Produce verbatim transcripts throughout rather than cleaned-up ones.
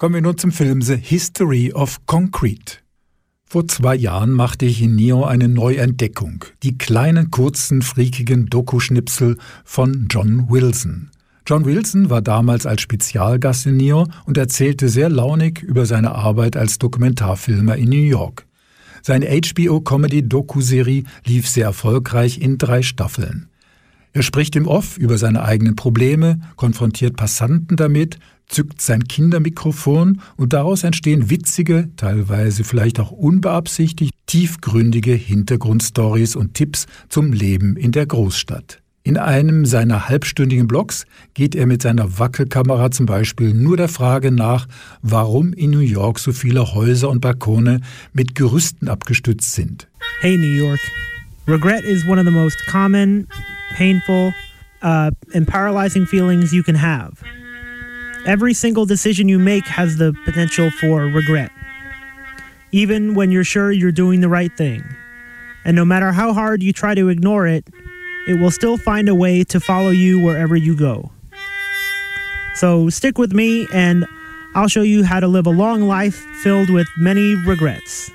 Kommen wir nun zum Film The History of Concrete. Vor zwei Jahren machte ich in Neo eine Neuentdeckung. Die kleinen, kurzen, freakigen Doku-Schnipsel von John Wilson. John Wilson war damals als Spezialgast in Neo und erzählte sehr launig über seine Arbeit als Dokumentarfilmer in New York. Seine H B O-Comedy-Doku-Serie lief sehr erfolgreich in drei Staffeln. Er spricht im Off über seine eigenen Probleme, konfrontiert Passanten damit, zückt sein Kindermikrofon und daraus entstehen witzige, teilweise vielleicht auch unbeabsichtigt, tiefgründige Hintergrundstories und Tipps zum Leben in der Großstadt. In einem seiner halbstündigen Blogs geht er mit seiner Wackelkamera zum Beispiel nur der Frage nach, warum in New York so viele Häuser und Balkone mit Gerüsten abgestützt sind. Hey New York. Regret is one of the most common, painful, uh, and paralyzing feelings you can have. Every single decision you make has the potential for regret. Even when you're sure you're doing the right thing. And no matter how hard you try to ignore it, it will still find a way to follow you wherever you go. So stick with me and I'll show you how to live a long life filled with many regrets.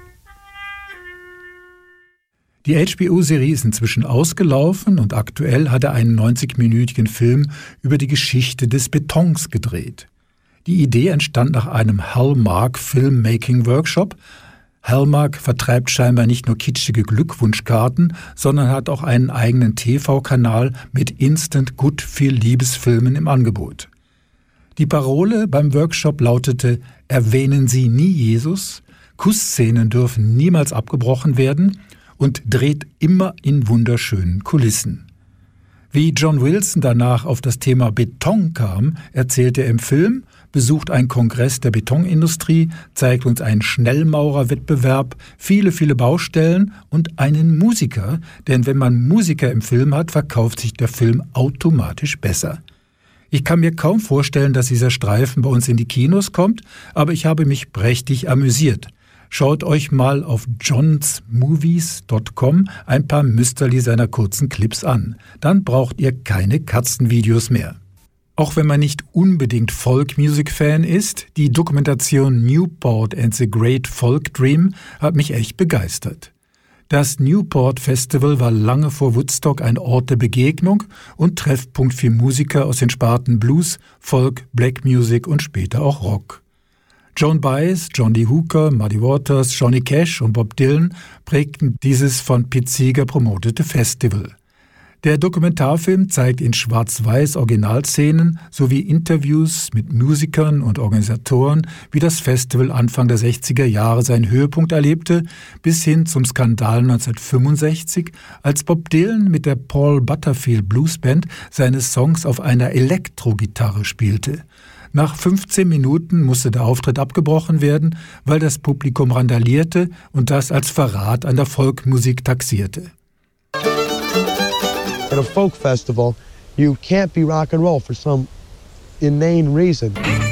Die H B O-Serie ist inzwischen ausgelaufen und aktuell hat er einen neunzigminütigen Film über die Geschichte des Betons gedreht. Die Idee entstand nach einem Hallmark Filmmaking-Workshop. Hallmark vertreibt scheinbar nicht nur kitschige Glückwunschkarten, sondern hat auch einen eigenen T V-Kanal mit Instant-Good-Feel-Liebesfilmen im Angebot. Die Parole beim Workshop lautete: Erwähnen Sie nie Jesus, Kussszenen dürfen niemals abgebrochen werden und dreht immer in wunderschönen Kulissen. Wie John Wilson danach auf das Thema Beton kam, erzählt er im Film, besucht einen Kongress der Betonindustrie, zeigt uns einen Schnellmaurerwettbewerb, viele, viele Baustellen und einen Musiker, denn wenn man Musiker im Film hat, verkauft sich der Film automatisch besser. Ich kann mir kaum vorstellen, dass dieser Streifen bei uns in die Kinos kommt, aber ich habe mich prächtig amüsiert. Schaut euch mal auf johns movies dot com ein paar Müsterli seiner kurzen Clips an. Dann braucht ihr keine Katzenvideos mehr. Auch wenn man nicht unbedingt Folk-Music-Fan ist, die Dokumentation Newport and the Great Folk Dream hat mich echt begeistert. Das Newport Festival war lange vor Woodstock ein Ort der Begegnung und Treffpunkt für Musiker aus den Sparten Blues, Folk, Black Music und später auch Rock. Joan Baez, John Lee Hooker, Muddy Waters, Johnny Cash und Bob Dylan prägten dieses von Pete Seeger promotete Festival. Der Dokumentarfilm zeigt in Schwarz-Weiß Originalszenen sowie Interviews mit Musikern und Organisatoren, wie das Festival Anfang der sechziger Jahre seinen Höhepunkt erlebte, bis hin zum Skandal neunzehnhundertfünfundsechzig, als Bob Dylan mit der Paul Butterfield Blues Band seine Songs auf einer Elektrogitarre spielte. Nach fünfzehn Minuten musste der Auftritt abgebrochen werden, weil das Publikum randalierte und das als Verrat an der Folkmusik taxierte. At a folk festival, you can't be rock and roll for some inane reason.